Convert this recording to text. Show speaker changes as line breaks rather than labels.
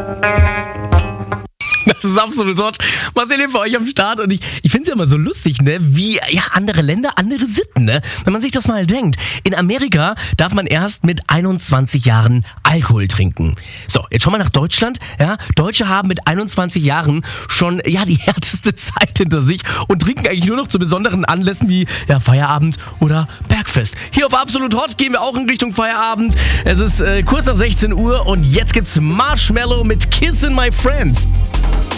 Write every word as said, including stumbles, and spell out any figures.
Das ist absolut hot. Was ihr für euch am Start? Und ich, ich finde es ja immer so lustig, ne? Wie, ja, andere Länder, andere Sitten, ne? Wenn man sich das mal denkt. In Amerika darf man erst mit einundzwanzig Jahren Alkohol trinken. So, jetzt schau mal nach Deutschland, ja? Deutsche haben mit einundzwanzig Jahren schon, ja, die härteste Zeit hinter sich und trinken eigentlich nur noch zu besonderen Anlässen wie, ja, Feierabend oder Bergfest. Hier auf Absolut Hot gehen wir auch in Richtung Feierabend. Es ist äh, kurz nach sechzehn Uhr und jetzt gibt's Marshmello mit Kissin' My Friends.